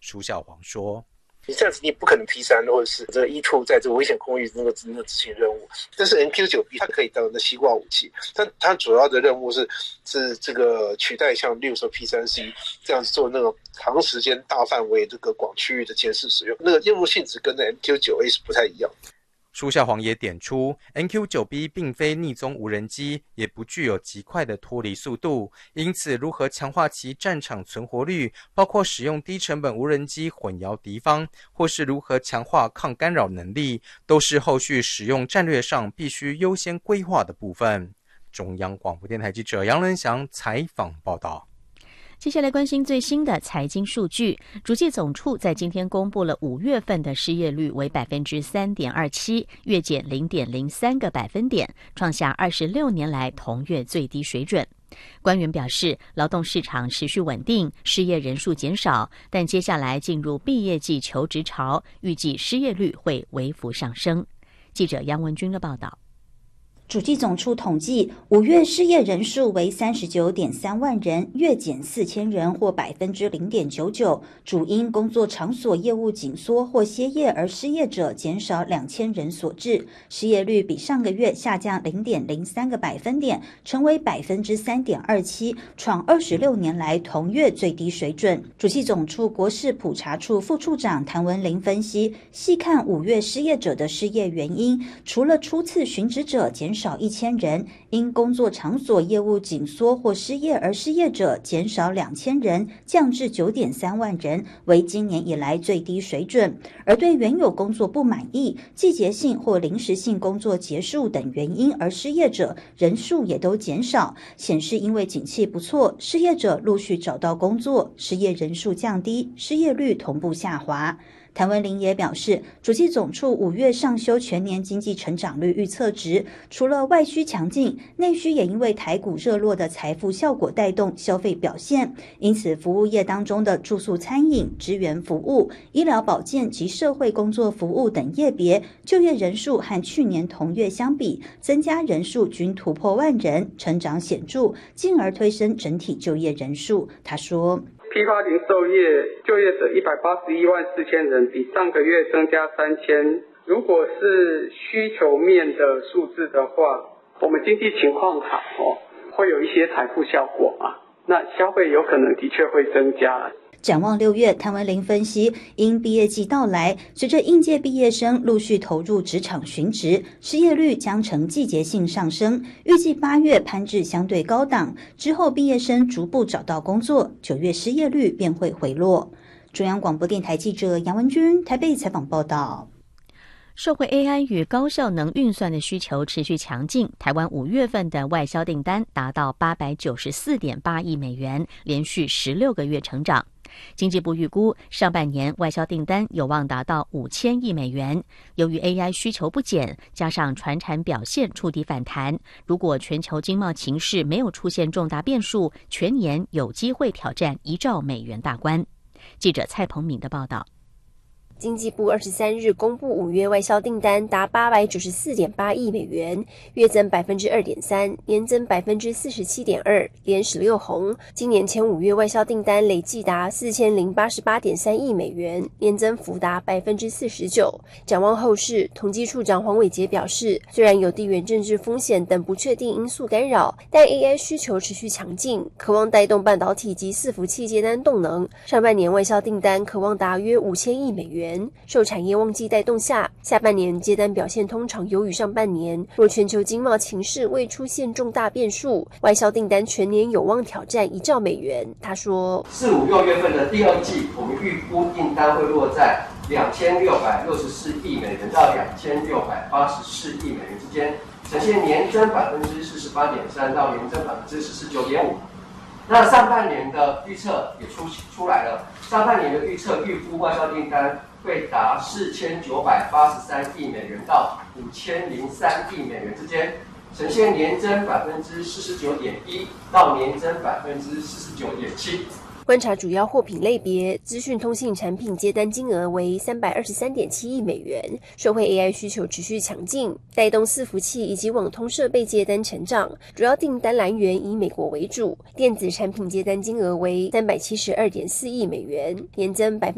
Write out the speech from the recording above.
舒孝煌说。 你这样子你不可能 P3 或者是这个 E2 在这个危险空域那个执行任务，但是 MQ9B 它可以当那西瓜武器，但它主要的任务是这个取代像例如说 P3C 这样子做那种长时间大范围这个广区域的监视使用，那个任务性质跟那 MQ9A 是不太一样的。 舒孝煌也点出 NQ9B 并非逆踪无人机，也不具有极快的脱离速度，因此如何强化其战场存活率，包括使用低成本无人机混淆敌方，或是如何强化抗干扰能力，都是后续使用战略上必须优先规划的部分。中央广播电台记者杨仁祥采访报道。 接下来关心最新的财经数据。主计总处在今天公布了5月份的失业率为 3.27%， 月减 0.03 个百分点，创下26年来同月最低水准。官员表示，劳动市场持续稳定，失业人数减少，但接下来进入毕业季求职潮，预计失业率会微幅上升。记者杨文君的报道。 主计总处统计，5月失业人数为 39.3 万人，月减4000人或 0.99%， 主因工作场所业务紧缩或歇业而失业者减少2000人所致。失业率比上个月下降 0.03 个百分点，成为 3.27%， 创26年来同月最低水准。主计总处国事普查处副处长谭文玲分析，细看5月失业者的失业原因，除了初次寻职者减少1000人，因工作场所业务紧缩或失业而失业者减少2000人，降至 9.3 万人，为今年以来最低水准。而对原有工作不满意、季节性或临时性工作结束等原因而失业者人数也都减少，显示因为景气不错，失业者陆续找到工作，失业人数降低，失业率同步下滑。谭文玲也表示，主计总处5月上修全年经济成长率预测值，除了外需强劲，内需也因为台股热络的财富效果带动消费表现，因此服务业当中的住宿餐饮、支援服务、医疗保健及社会工作服务等业别，就业人数和去年同月相比，增加人数均突破万人，成长显著，进而推升整体就业人数。他说， 批发零售业就业者181.4万人，比上个月增加3000。如果是需求面的数字的话，我们经济情况好会有一些财富效果嘛，那消费有可能的确会增加。 展望6月，谭文玲分析，因毕业季到来，随着应届毕业生陆续投入职场寻职，失业率将呈季节性上升，预计8月攀至相对高档，之后毕业生逐步找到工作，9月失业率便会回落。中央广播电台记者杨文君台北采访报道。 受惠 AI 与高效能运算的需求持续强劲，台湾5月份的外销订单达到894.8亿美元，连续16个月成长。经济部预估，上半年外销订单有望达到5000亿美元。由于 AI 需求不减，加上传产表现触底反弹，如果全球经贸情势没有出现重大变数，全年有机会挑战1兆美元大关。记者蔡鹏敏的报道。 经济部23日公布5月外销订单达894.8亿美元，月增 2.3%， 年增 47.2%， 连16红。今年前5月外销订单累计达 4088.3 亿美元，年增幅达 49%。展望后市，统计处长黄伟杰表示，虽然有地缘政治风险等不确定因素干扰，但 AI 需求持续强劲，渴望带动半导体及伺服器接单动能。上半年外销订单可望达约5000亿美元。受产业旺季带动下，下半年接单表现通常优于上半年。若全球经贸情势未出现重大变数，外销订单全年有望挑战1兆美元。他说 ，4、5、6月份的第二季，我们预估订单会落在2664亿美元到2684亿美元之间，呈现年增 48.3% 到年增 49.5%。那上半年的预测也出来了，上半年的预估外销订单会达4983亿美元到5003亿美元之间，呈现年增 49.1% 到年增 49.7%。 观察主要货品类别，资讯通信产品接单金额为323.7亿美元，受惠 AI 需求持续强劲，带动伺服器以及网通设备接单成长，主要订单来源以美国为主。电子产品接单金额为372.4亿美元，年增